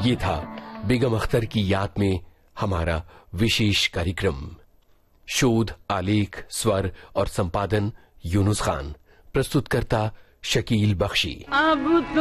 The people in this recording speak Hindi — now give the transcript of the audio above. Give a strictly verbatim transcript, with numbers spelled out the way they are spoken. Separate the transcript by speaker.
Speaker 1: ये था बेगम अख्तर की याद में हमारा विशेष कार्यक्रम। शोध, आलेख, स्वर और संपादन यूनुस खान। प्रस्तुतकर्ता शकील बख्शी। अब